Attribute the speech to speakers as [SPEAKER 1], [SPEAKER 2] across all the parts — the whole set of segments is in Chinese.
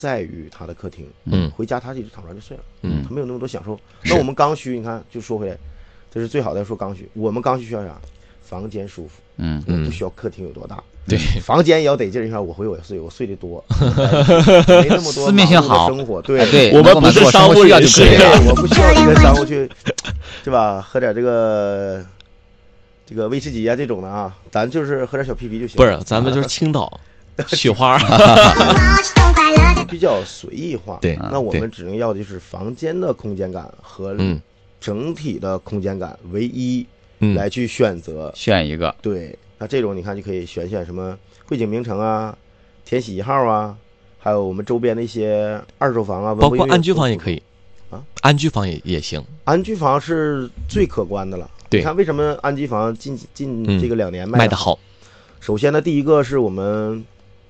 [SPEAKER 1] 在于它的客厅，回家他一直躺着就睡了，他没有那么多享受。那我们刚需，你看，就说回来，这是最好的说刚需。我们刚需需要啥？房间舒服，我不需要客厅有多大，
[SPEAKER 2] 对，
[SPEAKER 1] 房间也要得劲儿。你看我回我睡，我睡得多，没那么多
[SPEAKER 2] 四面性好
[SPEAKER 1] 生活，对，
[SPEAKER 3] 我们不是商务人士，
[SPEAKER 1] 我不需要这个商务去，是吧？喝点这个威士忌啊这种的啊，咱就是喝点小啤啤就行。
[SPEAKER 3] 不是，咱们就是青岛雪花，
[SPEAKER 1] 比较随意化。
[SPEAKER 3] 对，
[SPEAKER 1] 那我们只能要的就是房间的空间感和整体的空间感唯一。来去选
[SPEAKER 2] 一个，
[SPEAKER 1] 对，那这种你看就可以选什么汇景名城啊、天喜1号啊，还有我们周边的一些二手房啊，
[SPEAKER 3] 包括安居房也可以
[SPEAKER 1] 啊，
[SPEAKER 3] 安居房也行。
[SPEAKER 1] 安居房是最可观的了。
[SPEAKER 3] 对，
[SPEAKER 1] 你看为什么安居房近这个2年卖得好？首先呢，第一个是我们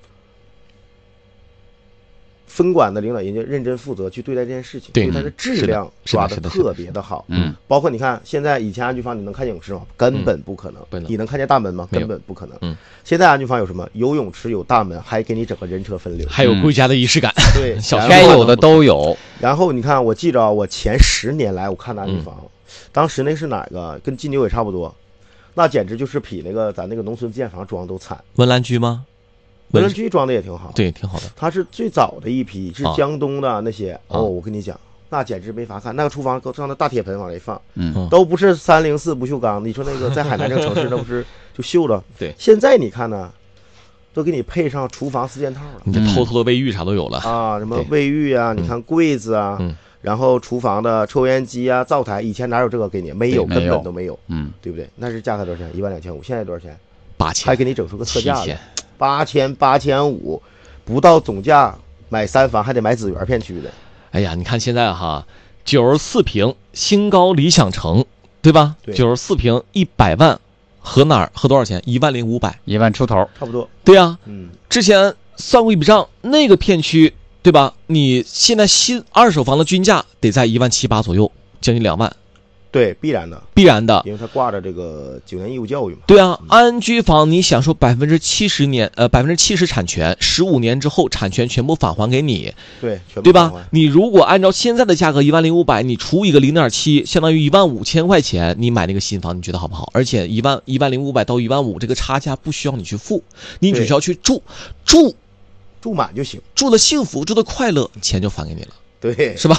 [SPEAKER 1] 分管的领导人家认真负责去对待这件事情，对它的质量抓得特别的好。包括你看现在以前安居房你能看见泳池吗？根本不可能。你能看见大门吗？根本不可能。现在安居房有什么？有泳池，有大门，还给你整个人车分流，
[SPEAKER 3] 还有归家的仪式感。
[SPEAKER 1] 对，
[SPEAKER 2] 该有的都有。
[SPEAKER 1] 然后你看，我记着我前10年来我看的安居房，当时那是哪个？跟金牛也差不多，那简直就是比那个咱那个农村建房装都惨。
[SPEAKER 3] 文澜居吗？
[SPEAKER 1] 文澜居装的也挺好，
[SPEAKER 3] 对，挺好的。
[SPEAKER 1] 它是最早的一批，是江东的那些。我跟你讲，那简直没法看。那个厨房上那大铁盆往那一放，都不是304不锈钢。你说那个在海南这个城市，那不是就锈了？
[SPEAKER 3] 对。
[SPEAKER 1] 现在你看呢，都给你配上厨房4件套了，
[SPEAKER 3] 你这偷偷的卫浴啥都有了
[SPEAKER 1] 啊，什么卫浴啊，你看柜子啊，然后厨房的抽烟机啊、灶台，以前哪有这个给你？没有，根本都没有。对不对？那是价格多少钱？12500，现在多少钱
[SPEAKER 3] ？8000，
[SPEAKER 1] 还给你整出个特价来。8000、8500，不到总价买3房还得买紫园片区的。
[SPEAKER 3] 哎呀，你看现在哈，94平新高理想城，对吧？对，94平100万，合哪儿？合多少钱？10500，1
[SPEAKER 2] 万出头，
[SPEAKER 1] 差不多。
[SPEAKER 3] 对呀，之前算过一笔账，那个片区，对吧？你现在新二手房的均价得在17800左右，将近2万。
[SPEAKER 1] 对，必然的，因为它挂着这个9年义务教育嘛。
[SPEAKER 3] 对啊，安居房你享受70%产权，15年之后产权全部返还给你，
[SPEAKER 1] 对
[SPEAKER 3] 吧？你如果按照现在的价格10500，你除一个0.7，相当于15000块钱，你买那个新房，你觉得好不好？而且10500到15000这个差价不需要你去付，你只需要去住
[SPEAKER 1] 满就行，
[SPEAKER 3] 住的幸福，住的快乐，钱就返给你了，
[SPEAKER 1] 对，
[SPEAKER 3] 是吧？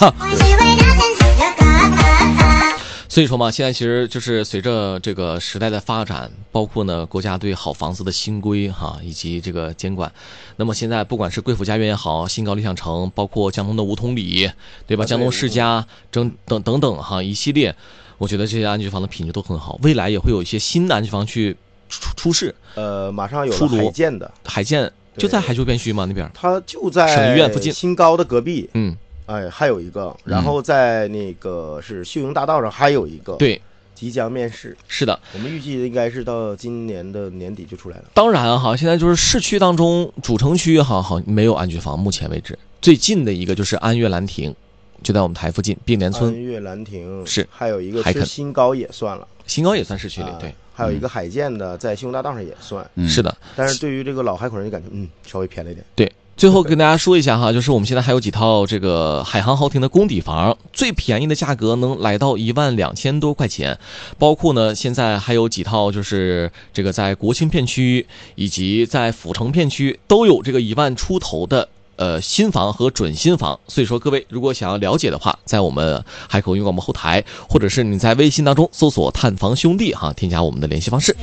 [SPEAKER 3] 所以说嘛，现在其实就是随着这个时代的发展，包括呢国家对好房子的新规哈，以及这个监管，那么现在不管是贵府家园也好，新高理想城，包括江东的梧桐里，对吧？江东世家等等哈，一系列，我觉得这些安居房的品质都很好，未来也会有一些新的安居房去出市。
[SPEAKER 1] 马上有了海建
[SPEAKER 3] 就在海州边区嘛，那边
[SPEAKER 1] 它就在
[SPEAKER 3] 省医院附近，
[SPEAKER 1] 新高的隔壁。还有一个，然后在那个是秀英大道上还有一个，
[SPEAKER 3] 对，
[SPEAKER 1] 即将面世。
[SPEAKER 3] 是的，
[SPEAKER 1] 我们预计应该是到今年的年底就出来了。
[SPEAKER 3] 当然哈，现在就是市区当中主城区好没有安居房，目前为止最近的一个就是安悦兰亭，就在我们台附近并联村。
[SPEAKER 1] 安悦兰亭
[SPEAKER 3] 是，
[SPEAKER 1] 还有一个是新高也算了，
[SPEAKER 3] 新高也算市区里，对。
[SPEAKER 1] 还有一个海建的在秀英大道上也算，
[SPEAKER 3] 是的。
[SPEAKER 1] 但是对于这个老海口人就感觉稍微偏了一点。
[SPEAKER 3] 对。最后跟大家说一下哈，就是我们现在还有几套这个海航豪庭的公底房，最便宜的价格能来到12000多块钱，包括呢现在还有几套就是这个在国庆片区以及在府城片区都有这个1万出头的新房和准新房。所以说各位如果想要了解的话，在我们海口云广播后台，或者是你在微信当中搜索探房兄弟哈，添加我们的联系方式。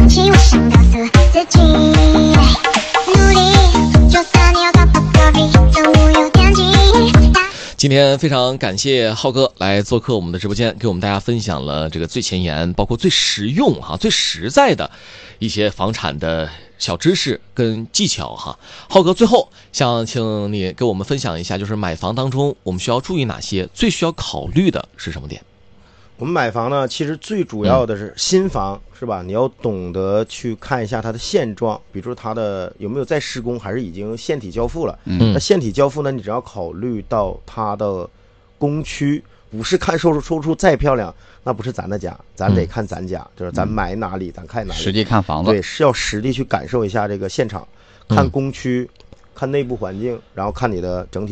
[SPEAKER 3] 今天非常感谢浩哥来做客我们的直播间，给我们大家分享了这个最前沿，包括最实用最实在的一些房产的小知识跟技巧哈。浩哥，最后想请你给我们分享一下，就是买房当中我们需要注意哪些，最需要考虑的是什么点？
[SPEAKER 1] 我们买房呢，其实最主要的是新房，是吧？你要懂得去看一下它的现状，比如说它的有没有在施工，还是已经现体交付了。那现体交付呢，你只要考虑到它的工区，不是看收出再漂亮，那不是咱的家，咱得看咱家，就是咱买哪里，咱看哪里，
[SPEAKER 2] 实际看房子。
[SPEAKER 1] 对，是要实地去感受一下这个现场，看工区，看内部环境，然后看你的整体。